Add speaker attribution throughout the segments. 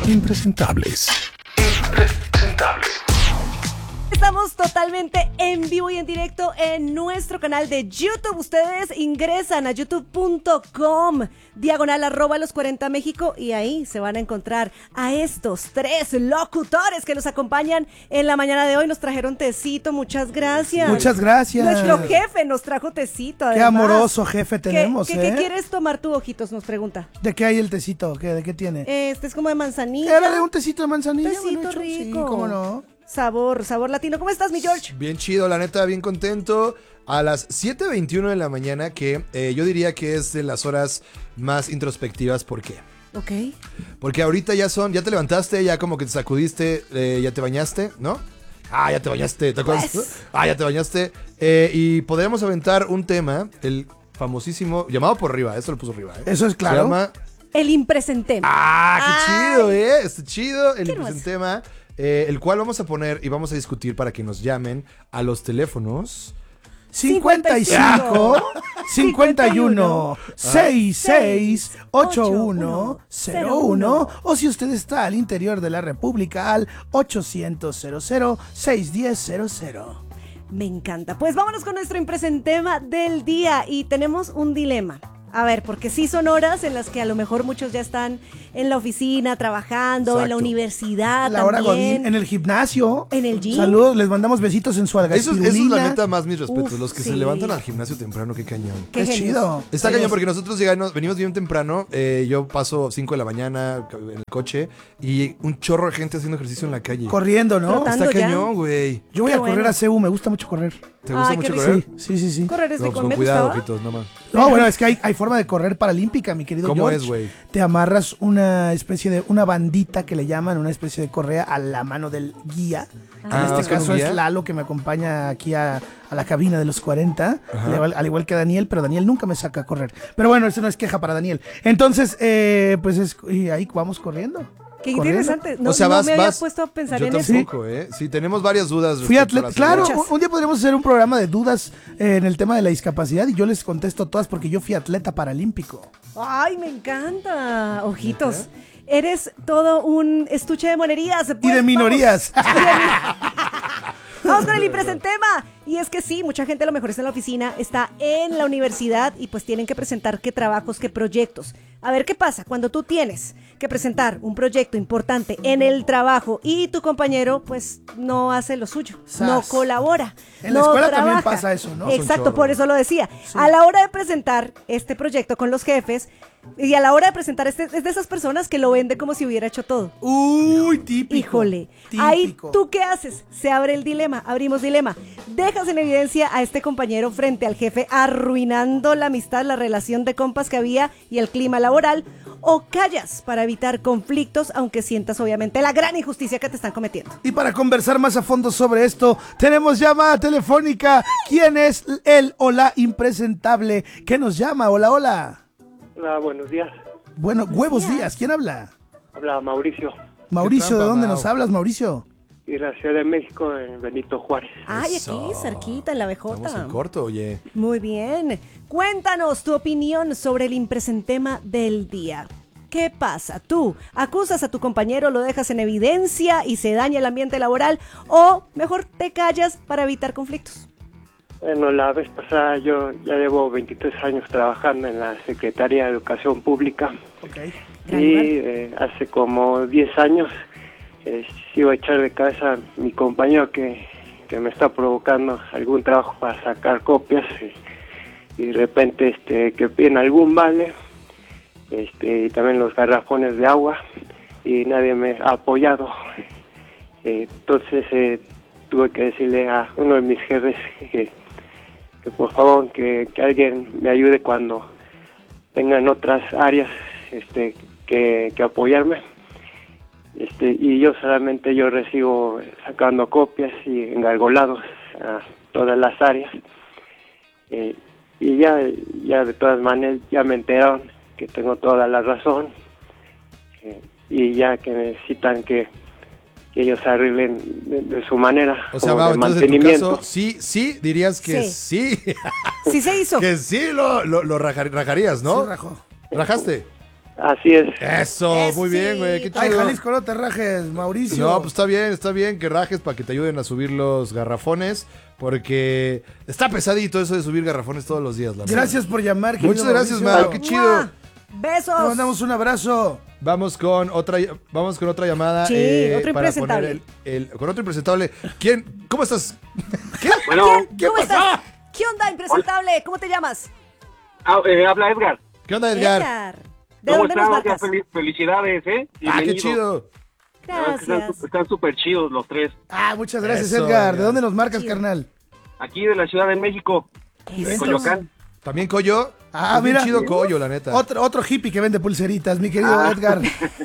Speaker 1: Impresentables.
Speaker 2: Estamos totalmente en vivo y en directo en nuestro canal de YouTube. Ustedes ingresan a youtube.com/los40 México y ahí se van a encontrar a estos tres locutores que nos acompañan en la mañana de hoy. Nos trajeron tecito, muchas gracias.
Speaker 3: Muchas gracias.
Speaker 2: Nuestro jefe nos trajo tecito.
Speaker 3: Qué
Speaker 2: además.
Speaker 3: amoroso jefe tenemos,
Speaker 2: ¿Qué quieres tomar tú, Ojitos? Nos pregunta.
Speaker 3: ¿De qué hay el tecito? ¿De qué tiene?
Speaker 2: Este es como de manzanilla.
Speaker 3: Era de un tecito de manzanilla.
Speaker 2: Tecito
Speaker 3: Manucho.
Speaker 2: rico.
Speaker 3: Sí, cómo no.
Speaker 2: Sabor latino. ¿Cómo estás, mi George?
Speaker 4: Bien chido, la neta, bien contento. A las 7:21 de la mañana, que yo diría que es de las horas más introspectivas. ¿Por qué?
Speaker 2: Ok.
Speaker 4: Porque ahorita ya te levantaste, ya como que te sacudiste, ya te bañaste, ¿no? Ah, ya te bañaste, ¿te acuerdas?
Speaker 2: Pues.
Speaker 4: Ah, ya te bañaste. Y podríamos aventar un tema, el famosísimo, llamado por arriba, esto lo puso arriba, ¿eh?
Speaker 3: Eso es claro.
Speaker 4: Se llama...
Speaker 2: El impresentema.
Speaker 4: ¡Ah, qué chido,
Speaker 2: Ay.
Speaker 4: Está chido el
Speaker 2: Qué hermoso.
Speaker 4: impresentema, el cual vamos a poner y vamos a discutir para que nos llamen a los teléfonos
Speaker 3: 55 51 66 81 01 o si usted está al interior de la República al 800 00 610 00.
Speaker 2: Me encanta. Pues vámonos con nuestro impresentema del día y tenemos un dilema. A ver, porque sí son horas en las que a lo mejor muchos ya están en la oficina, trabajando, en la
Speaker 4: Exacto.
Speaker 2: universidad
Speaker 3: La hora
Speaker 2: también.
Speaker 3: Godín, en el gimnasio.
Speaker 2: En el gym.
Speaker 3: Saludos, les mandamos besitos en su
Speaker 4: Eso es la
Speaker 3: algaspirulina.
Speaker 4: neta más mis respetos.
Speaker 2: Uf,
Speaker 4: Los que
Speaker 2: sí.
Speaker 4: se levantan al gimnasio temprano, qué cañón.
Speaker 2: Qué
Speaker 3: Es
Speaker 2: genios.
Speaker 3: chido.
Speaker 4: Está cañón porque nosotros venimos bien temprano. Yo paso 5 de la mañana en el coche y un chorro de gente haciendo ejercicio en la calle.
Speaker 3: Corriendo, ¿no?
Speaker 2: Trotando.
Speaker 4: Está
Speaker 2: ya.
Speaker 4: cañón, güey.
Speaker 3: Yo voy
Speaker 2: Qué
Speaker 3: a correr
Speaker 2: bueno.
Speaker 3: a CEU, me gusta mucho correr.
Speaker 4: ¿Te gusta
Speaker 2: Ay, qué
Speaker 4: mucho
Speaker 2: rico.
Speaker 4: correr?
Speaker 3: Sí.
Speaker 2: Correr es
Speaker 4: No,
Speaker 2: rico,
Speaker 4: pues con
Speaker 2: me
Speaker 4: cuidado,
Speaker 2: gustaba.
Speaker 4: ojitos, no más.
Speaker 3: No, bueno, es que hay forma de correr paralímpica, mi querido
Speaker 4: ¿Cómo
Speaker 3: George.
Speaker 4: es, güey?
Speaker 3: Te amarras una especie de, una bandita que le llaman, una especie de correa a la mano del guía.
Speaker 4: Ah,
Speaker 3: En
Speaker 4: ¿vas
Speaker 3: este
Speaker 4: con un
Speaker 3: caso es
Speaker 4: guía?
Speaker 3: Lalo, que me acompaña aquí a la cabina de los 40,
Speaker 4: Ajá.
Speaker 3: al igual que Daniel, pero Daniel nunca me saca a correr. Pero bueno, eso no es queja para Daniel. Entonces, y ahí vamos corriendo.
Speaker 2: Qué
Speaker 3: Corriendo.
Speaker 2: interesante. No,
Speaker 4: O sea,
Speaker 2: no
Speaker 4: vas,
Speaker 2: me había
Speaker 4: vas.
Speaker 2: puesto a pensar
Speaker 4: Yo
Speaker 2: en eso.
Speaker 4: tampoco, ¿eh? Sí, tenemos varias dudas.
Speaker 3: Fui
Speaker 4: respecto a
Speaker 3: atleta,
Speaker 4: la
Speaker 3: claro,
Speaker 4: salud.
Speaker 2: Muchas.
Speaker 3: un día podríamos hacer un programa de dudas en el tema de la discapacidad y yo les contesto todas porque yo fui atleta paralímpico.
Speaker 2: Ay, me encanta. Ojitos. Eres todo un estuche de monerías.
Speaker 3: Y
Speaker 2: Pues,
Speaker 3: de minorías.
Speaker 2: Vamos con el impresentema. Y es que sí, mucha gente a lo mejor está en la oficina, está en la universidad y pues tienen que presentar qué trabajos, qué proyectos. A ver qué pasa cuando tú tienes que presentar un proyecto importante en el trabajo y tu compañero pues no hace lo suyo,
Speaker 3: Sas.
Speaker 2: no colabora.
Speaker 3: En la
Speaker 2: no
Speaker 3: escuela también
Speaker 2: trabaja.
Speaker 3: pasa eso, ¿no?
Speaker 2: Exacto,
Speaker 4: chorro.
Speaker 2: por eso lo decía. A la hora de presentar este proyecto con los jefes y a la hora de presentar es de esas personas que lo vende como si hubiera hecho todo.
Speaker 3: Uy, típico.
Speaker 2: Híjole, ahí
Speaker 3: Típico.
Speaker 2: tú qué haces, se abre el dilema, abrimos dilema, dejas en evidencia a este compañero frente al jefe arruinando la amistad, la relación de compas que había y el clima laboral, o callas para evitar conflictos aunque sientas obviamente la gran injusticia que te están cometiendo.
Speaker 3: Y para conversar más a fondo sobre esto, tenemos llamada telefónica. ¿Quién es el o la impresentable que nos llama? Hola, hola.
Speaker 5: Hola, buenos días.
Speaker 3: Bueno, huevos días. ¿Quién habla?
Speaker 5: Habla Mauricio,
Speaker 3: Mauricio, ¿de
Speaker 4: trampa,
Speaker 3: dónde
Speaker 4: Mau?
Speaker 3: nos hablas, Mauricio?
Speaker 5: y la Ciudad de México, en Benito Juárez.
Speaker 2: Ay,
Speaker 4: Eso.
Speaker 2: aquí, cerquita, en la
Speaker 4: Estamos en
Speaker 2: BJ.
Speaker 4: corto, oye.
Speaker 2: Muy bien. Cuéntanos tu opinión sobre el impresentema del día. ¿Qué pasa? ¿Tú acusas a tu compañero, lo dejas en evidencia y se daña el ambiente laboral? ¿O mejor te callas para evitar conflictos?
Speaker 5: Bueno, la vez pasada yo ya llevo 23 años trabajando en la Secretaría de Educación Pública
Speaker 3: Ok.
Speaker 2: Gran
Speaker 5: y
Speaker 2: lugar.
Speaker 5: hace como 10 años sí iba a echar de cabeza a mi compañero que me está provocando algún trabajo para sacar copias y de repente que piden algún vale y también los garrafones de agua y nadie me ha apoyado. Entonces tuve que decirle a uno de mis jefes que por favor que alguien me ayude cuando tengan otras áreas que apoyarme. Y yo solamente yo recibo sacando copias y engargolados a todas las áreas. Y ya de todas maneras ya me enteraron que tengo toda la razón y ya que necesitan que ellos arreglen de su manera,
Speaker 4: O sea,
Speaker 5: como
Speaker 4: Mau,
Speaker 5: de
Speaker 4: entonces en tu
Speaker 5: mantenimiento.
Speaker 4: caso, sí, dirías que sí.
Speaker 2: Sí se hizo.
Speaker 4: Que sí lo rajarías, ¿no?
Speaker 3: Sí, rajó.
Speaker 4: ¿Rajaste?
Speaker 5: Así es.
Speaker 4: Eso, muy bien, güey. Qué
Speaker 3: Ay,
Speaker 4: chido.
Speaker 3: Jalisco, no te rajes, Mauricio.
Speaker 4: No, pues está bien que rajes para que te ayuden a subir los garrafones, porque está pesadito eso de subir garrafones todos los días, la verdad.
Speaker 3: Gracias por llamar, querido
Speaker 4: Muchas gracias,
Speaker 3: Mauricio.
Speaker 4: Mau, qué chido.
Speaker 2: ¡Mua! ¡Besos!
Speaker 3: Te mandamos un abrazo.
Speaker 4: Vamos con otra llamada.
Speaker 2: Sí, otro
Speaker 4: para
Speaker 2: impresentable.
Speaker 4: poner con otro impresentable. ¿Quién? ¿Cómo estás? ¿Qué?
Speaker 1: Bueno,
Speaker 2: ¿Cómo estás? ¿Qué onda, impresentable? ¿Cómo te llamas?
Speaker 1: habla Edgar.
Speaker 4: ¿Qué onda, Edgar?
Speaker 2: ¿De
Speaker 1: ¿Cómo
Speaker 2: dónde nos
Speaker 1: están?
Speaker 2: marcas?
Speaker 1: Felicidades, ¿eh?
Speaker 4: Ah, qué
Speaker 1: Bienvenidos.
Speaker 4: chido.
Speaker 1: La verdad es que
Speaker 2: Gracias.
Speaker 1: Están súper chidos los tres.
Speaker 3: Ah, muchas gracias,
Speaker 4: Eso,
Speaker 3: Edgar. ¿De
Speaker 4: Edgar.
Speaker 3: dónde nos marcas,
Speaker 2: Chido.
Speaker 3: carnal?
Speaker 1: Aquí de la Ciudad de México, de
Speaker 2: Eso.
Speaker 1: Coyoacán.
Speaker 4: ¿También Coyo?
Speaker 3: Ah,
Speaker 4: Es bien
Speaker 3: mira.
Speaker 4: chido Coyo, la neta.
Speaker 3: Otro hippie que vende pulseritas, mi querido Edgar.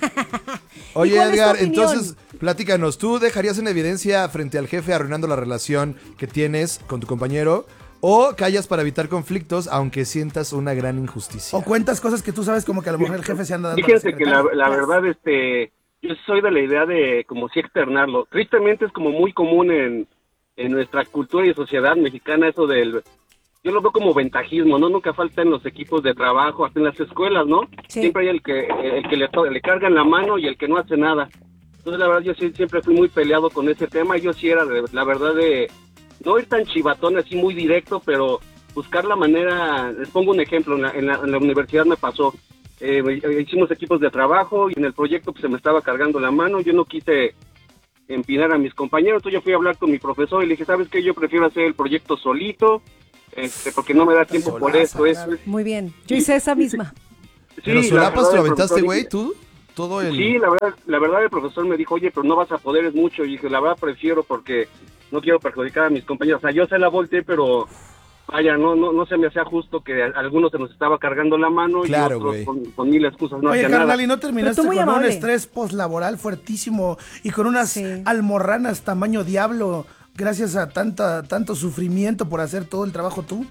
Speaker 4: Oye,
Speaker 2: ¿Y cuál es tu
Speaker 4: Edgar,
Speaker 2: opinión?
Speaker 4: entonces, platícanos, ¿tú dejarías en evidencia frente al jefe arruinando la relación que tienes con tu compañero o callas para evitar conflictos aunque sientas una gran injusticia?
Speaker 3: O cuentas cosas que tú sabes como que a lo mejor el jefe se anda dando. a
Speaker 1: Fíjense que
Speaker 3: secretaria.
Speaker 1: la verdad, yo soy de la idea de como si externarlo. Tristemente es como muy común en nuestra cultura y sociedad mexicana eso del... Yo lo veo como ventajismo, ¿no? Nunca falta en los equipos de trabajo, hasta en las escuelas, ¿no?
Speaker 2: Sí.
Speaker 1: Siempre hay el que le cargan la mano y el que no hace nada. Entonces, la verdad, yo siempre fui muy peleado con ese tema. Yo sí era, la verdad, de no ir tan chivatón, así muy directo, pero buscar la manera... Les pongo un ejemplo, en la universidad me pasó. Hicimos equipos de trabajo y en el proyecto pues, se me estaba cargando la mano. Yo no quise empinar a mis compañeros, entonces yo fui a hablar con mi profesor y le dije, ¿sabes qué? Yo prefiero hacer el proyecto solito, porque no me da tiempo por
Speaker 3: Solaza,
Speaker 1: eso.
Speaker 2: Muy bien. Yo hice esa misma.
Speaker 1: Sí,
Speaker 4: ¿Pero
Speaker 1: la
Speaker 4: solapas
Speaker 1: verdad,
Speaker 4: te lo
Speaker 1: el
Speaker 4: aventaste,
Speaker 1: profesor
Speaker 4: güey?
Speaker 1: dice-
Speaker 4: ¿Tú? Todo el...
Speaker 1: Sí, la verdad el profesor me dijo, oye, pero no vas a poder, es mucho. Y dije, la verdad prefiero porque no quiero perjudicar a mis compañeros. O sea, yo se la volteé, pero vaya, no se me hacía justo que a algunos se nos estaba cargando la mano
Speaker 4: Claro,
Speaker 1: y otros
Speaker 4: güey.
Speaker 1: con mil excusas no
Speaker 3: Oye,
Speaker 1: hacían
Speaker 3: carnal,
Speaker 1: nada.
Speaker 3: ¿y no terminaste
Speaker 2: Pero tú muy
Speaker 3: con un
Speaker 2: amable.
Speaker 3: estrés postlaboral fuertísimo y con unas
Speaker 2: Sí.
Speaker 3: almorranas tamaño diablo gracias a tanto sufrimiento por hacer todo el trabajo tú?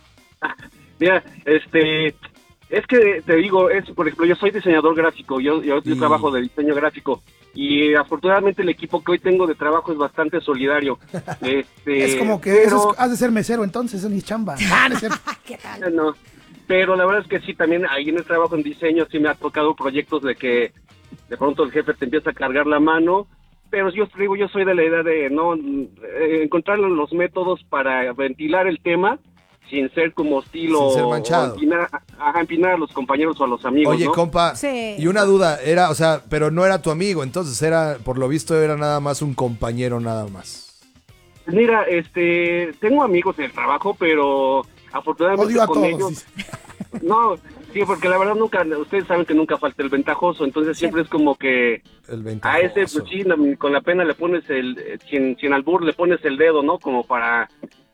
Speaker 1: Mira, es que te digo, por ejemplo, yo soy diseñador gráfico, yo trabajo de diseño gráfico y afortunadamente el equipo que hoy tengo de trabajo es bastante solidario.
Speaker 3: Es como que has de ser mesero entonces, es mi chamba. Ah, no es cierto.
Speaker 1: No, pero la verdad es que sí, también ahí en el trabajo en diseño sí me ha tocado proyectos de que de pronto el jefe te empieza a cargar la mano, pero yo soy de la idea de no encontrar los métodos para ventilar el tema sin ser como hostil
Speaker 4: Sin ser
Speaker 1: o
Speaker 4: manchado.
Speaker 1: empinar a los compañeros o a los amigos,
Speaker 4: Oye,
Speaker 1: ¿no?
Speaker 4: compa,
Speaker 2: Sí.
Speaker 4: y una duda, o sea, pero no era tu amigo, entonces por lo visto era nada más un compañero nada más.
Speaker 1: Mira, tengo amigos en el trabajo, pero afortunadamente
Speaker 3: Odio a
Speaker 1: con
Speaker 3: todos.
Speaker 1: ellos...
Speaker 3: dice.
Speaker 1: No, sí, porque la verdad ustedes saben que nunca falta el ventajoso, entonces siempre es como que
Speaker 4: El
Speaker 1: a
Speaker 4: ventajoso.
Speaker 1: ese, pues sí, con la pena le pones sin albur le pones el dedo, ¿no? Como para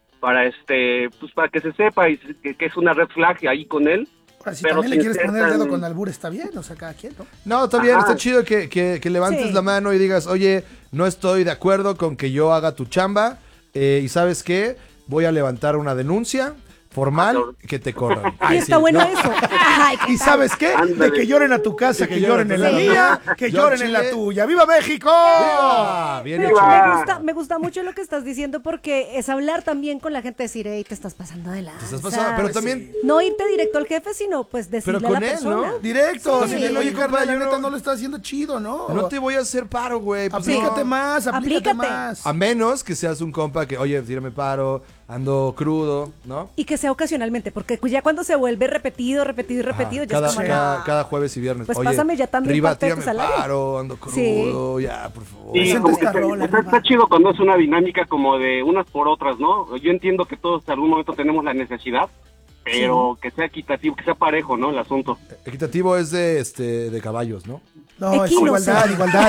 Speaker 1: pues para que se sepa y que es una red flag ahí con él.
Speaker 3: Ahora, si
Speaker 1: Pero
Speaker 3: también le
Speaker 1: sin
Speaker 3: quieres
Speaker 1: ser
Speaker 3: poner el dedo
Speaker 1: tan-
Speaker 3: con albur, está bien, o sea, cada quien, ¿no?
Speaker 4: No, está bien,
Speaker 1: Ajá.
Speaker 4: está chido que levantes
Speaker 2: Sí.
Speaker 4: la mano y digas, oye, no estoy de acuerdo con que yo haga tu chamba y ¿sabes qué? Voy a levantar una denuncia formal que te corran.
Speaker 2: Y
Speaker 4: Ay,
Speaker 2: está
Speaker 4: sí,
Speaker 2: bueno
Speaker 4: ¿no?
Speaker 2: eso. Ay, ¿qué
Speaker 3: ¿Y
Speaker 2: tal?
Speaker 3: sabes qué?
Speaker 1: Ándale.
Speaker 3: De que lloren a tu casa, que lloren en la
Speaker 2: Sí.
Speaker 3: mía, que
Speaker 4: Yo
Speaker 3: lloren
Speaker 4: en
Speaker 3: en la
Speaker 4: Chile.
Speaker 3: tuya. ¡Viva México!
Speaker 4: ¡Viva! Bien
Speaker 2: Pero
Speaker 4: hecho.
Speaker 2: me gusta mucho lo que estás diciendo porque es hablar también con la gente, decir, hey, te estás pasando de la.
Speaker 4: Te estás pasando, pero también...
Speaker 2: No irte directo al jefe, sino pues decirle
Speaker 4: Pero
Speaker 2: a la
Speaker 4: con él,
Speaker 2: persona.
Speaker 4: ¿no?
Speaker 3: Directo,
Speaker 2: Sí.
Speaker 3: si le oye,
Speaker 4: Oye,
Speaker 3: carnal,
Speaker 4: compa,
Speaker 3: la
Speaker 4: yo
Speaker 3: neta
Speaker 4: no-
Speaker 3: no lo está haciendo chido, ¿no?
Speaker 4: No te voy a hacer paro, güey. Pues
Speaker 3: Aplícate
Speaker 4: no.
Speaker 3: más, aplícate
Speaker 2: Aplícate.
Speaker 3: más.
Speaker 4: A menos que seas un compa que, oye, tírame paro, ando crudo, ¿no?
Speaker 2: Y que sea ocasionalmente, porque ya cuando se vuelve repetido,
Speaker 4: Ajá,
Speaker 2: ya
Speaker 4: cada,
Speaker 2: es como...
Speaker 4: cada jueves y viernes.
Speaker 2: Pues
Speaker 4: Oye,
Speaker 2: pásame ya también
Speaker 4: Riva,
Speaker 2: parte de tu
Speaker 4: tírame
Speaker 2: salario.
Speaker 4: paro, ando crudo, ya, por favor.
Speaker 1: Sí,
Speaker 3: Presenta
Speaker 1: como que
Speaker 3: esta rola,
Speaker 1: está
Speaker 3: Riva.
Speaker 1: chido cuando es una dinámica como de unas por otras, ¿no? Yo entiendo que todos en algún momento tenemos la necesidad, pero que sea equitativo, que sea parejo, ¿no? El asunto.
Speaker 4: Equitativo es de caballos, ¿no?
Speaker 3: No, es
Speaker 2: Equino,
Speaker 3: igualdad,
Speaker 2: sí.
Speaker 3: igualdad.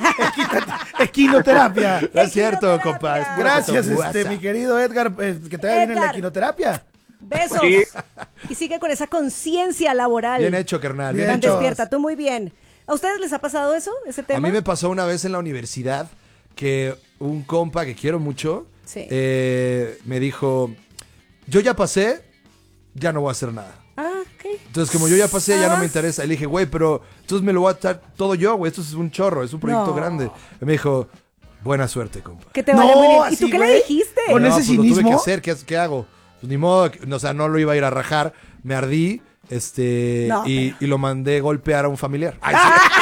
Speaker 3: Equinoterapia.
Speaker 4: No es cierto,
Speaker 2: Equinoterapia.
Speaker 4: compa. es pura
Speaker 3: Gracias,
Speaker 4: cotobuaza.
Speaker 3: mi querido Edgar, que te vaya bien en la
Speaker 2: Edgar.
Speaker 3: equinoterapia.
Speaker 2: Besos.
Speaker 1: Sí.
Speaker 2: Y sigue con esa conciencia laboral.
Speaker 4: Bien hecho, carnal.
Speaker 3: Bien
Speaker 4: Bien
Speaker 2: Tan
Speaker 4: hecho.
Speaker 3: hecho.
Speaker 2: despierta, tú muy bien. ¿A ustedes les ha pasado eso, ese tema?
Speaker 4: A mí me pasó una vez en la universidad que un compa que quiero mucho
Speaker 2: Sí.
Speaker 4: me dijo, yo ya pasé, ya no voy a hacer nada.
Speaker 2: Ah, ok.
Speaker 4: Entonces, como yo ya pasé, ya no
Speaker 2: Ah.
Speaker 4: me interesa. Y le dije, güey, pero entonces me lo voy a estar todo yo, güey. Esto es un chorro, es un proyecto
Speaker 2: No.
Speaker 4: grande. Y me dijo, buena suerte, compa.
Speaker 2: Que te vaya
Speaker 3: No,
Speaker 2: muy bien. ¿Y
Speaker 3: así,
Speaker 2: tú qué
Speaker 3: güey.
Speaker 2: le dijiste?
Speaker 3: Con
Speaker 4: No,
Speaker 3: ese
Speaker 4: pues lo tuve que
Speaker 3: cinismo.
Speaker 4: hacer, ¿qué hago? Pues ni modo, o sea, no lo iba a ir a rajar. Me ardí
Speaker 2: No,
Speaker 4: y lo mandé golpear a un familiar. Ay,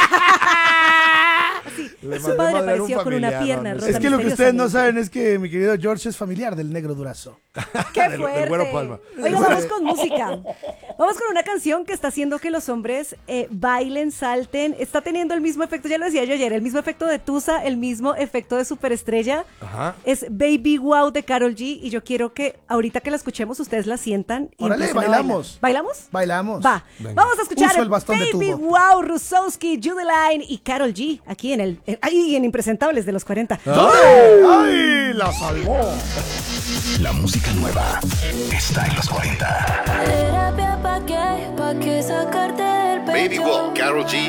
Speaker 2: Sí,
Speaker 4: Le
Speaker 2: su
Speaker 4: mandé
Speaker 2: padre
Speaker 4: madrear
Speaker 2: apareció
Speaker 4: un
Speaker 2: con una
Speaker 4: familiar,
Speaker 2: pierna
Speaker 4: no, no
Speaker 2: rota
Speaker 3: Es que lo que ustedes no
Speaker 2: misteriosamente.
Speaker 3: saben es que mi querido George es familiar del negro Durazo.
Speaker 2: ¡Qué
Speaker 4: del
Speaker 2: fuerte!
Speaker 4: Güero Palma.
Speaker 2: Oiga, vamos con música. Vamos con una canción que está haciendo que los hombres bailen, salten. Está teniendo el mismo efecto, ya lo decía yo ayer, el mismo efecto de Tusa, el mismo efecto de Superestrella.
Speaker 4: Ajá.
Speaker 2: Es Baby Wow de Karol G. Y yo quiero que ahorita que la escuchemos ustedes la sientan. Y
Speaker 3: Órale,
Speaker 2: empiecen a bailar.
Speaker 3: bailamos.
Speaker 2: ¿Bailamos?
Speaker 3: Bailamos.
Speaker 2: Va.
Speaker 4: Venga.
Speaker 2: Vamos a escuchar
Speaker 3: Uso el bastón de
Speaker 2: Baby
Speaker 3: tubo.
Speaker 2: Wow, Rusowski, Judeline y Karol G. Aquí en Impresentables de los 40.
Speaker 3: ¡Ay! ¡La salvó!
Speaker 6: La música nueva está en los 40.
Speaker 7: Terapia pa' qué sacarte del pecho.
Speaker 6: Baby Walk, Karol G